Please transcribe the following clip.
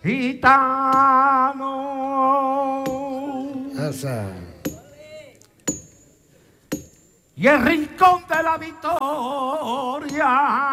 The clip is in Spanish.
gitano. Esa. Y el rincón de la victoria